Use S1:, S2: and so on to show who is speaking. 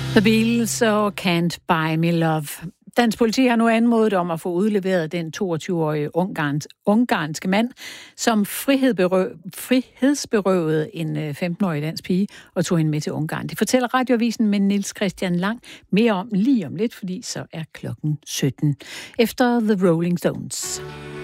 S1: The Beatles og Can't Buy Me Love. Dansk politi har nu anmodet om at få udleveret den 22-årige ungarske mand, som frihedsberøvede en 15-årig dansk pige og tog hende med til Ungarn. Det fortæller Radioavisen med Niels Christian Lang mere om lige om lidt, fordi så er klokken 17. Efter The Rolling Stones.